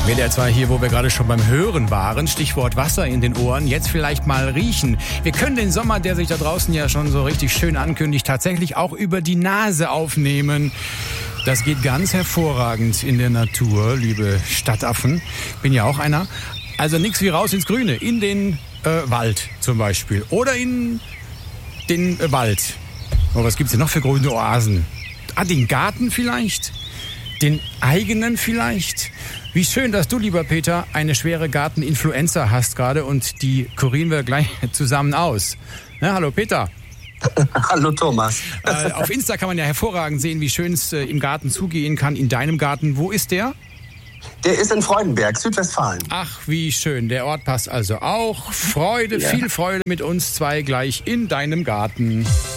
WDR 2 hier, wo wir gerade schon beim Hören waren. Stichwort Wasser in den Ohren. Jetzt vielleicht mal riechen. Wir können den Sommer, der sich da draußen ja schon so richtig schön ankündigt, tatsächlich auch über die Nase aufnehmen. Das geht ganz hervorragend in der Natur, liebe Stadtaffen. Bin ja auch einer. Also nichts wie raus ins Grüne, in den Wald zum Beispiel. Oder in den Wald. Oh, was gibt's denn noch für grüne Oasen? Den Garten vielleicht? Den eigenen vielleicht? Wie schön, dass du, lieber Peter, eine schwere Garteninfluenza hast gerade und die kurieren wir gleich zusammen aus. Ja, hallo Peter. Hallo Thomas. Auf Insta kann man ja hervorragend sehen, wie schön es im Garten zugehen kann, in deinem Garten. Wo ist der? Der ist in Freudenberg, Südwestfalen. Ach, wie schön. Der Ort passt also auch. Freude, ja. Viel Freude mit uns zwei gleich in deinem Garten.